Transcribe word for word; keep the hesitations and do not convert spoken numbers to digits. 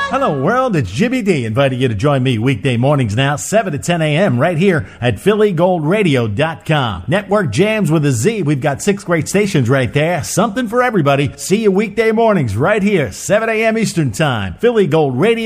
Hello, world. It's Jimmy D inviting you to join me weekday mornings now, seven to ten a.m. right here at Philly Gold Radio dot com. Network jams with a Z. We've got six great stations right there. Something for everybody. See you weekday mornings right here, seven a.m. Eastern Time. Philly Gold Radio.